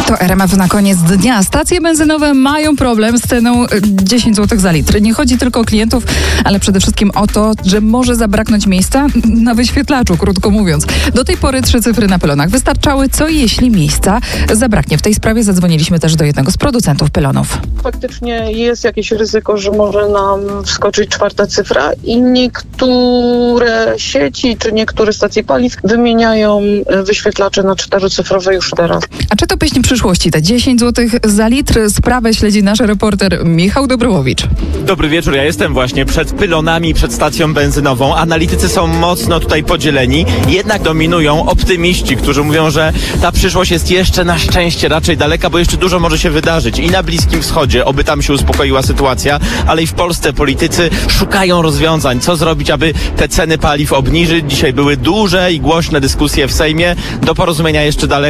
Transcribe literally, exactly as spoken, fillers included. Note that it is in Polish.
To R M F na koniec dnia. Stacje benzynowe mają problem z ceną dziesięć złotych za litr. Nie chodzi tylko o klientów, ale przede wszystkim o to, że może zabraknąć miejsca na wyświetlaczu, krótko mówiąc. Do tej pory trzy cyfry na pylonach wystarczały. Co jeśli miejsca zabraknie? W tej sprawie zadzwoniliśmy też do jednego z producentów pylonów. Faktycznie jest jakieś ryzyko, że może nam wskoczyć czwarta cyfra i niektóre sieci czy niektóre stacje paliw wymieniają wyświetlacze na czterocyfrowe już teraz. A czy to pieśń przyszłości? Te dziesięć złotych za litr. Sprawę śledzi nasz reporter Michał Dobrowicz. Dobry wieczór, ja jestem właśnie przed pylonami, przed stacją benzynową. Analitycy są mocno tutaj podzieleni, jednak dominują optymiści, którzy mówią, że ta przyszłość jest jeszcze na szczęście raczej daleka, bo jeszcze dużo może się wydarzyć i na Bliskim Wschodzie, oby tam się uspokoiła sytuacja, ale i w Polsce politycy szukają rozwiązań, co zrobić, aby te ceny paliw obniżyć. Dzisiaj były duże i głośne dyskusje w Sejmie, do porozumienia jeszcze daleko.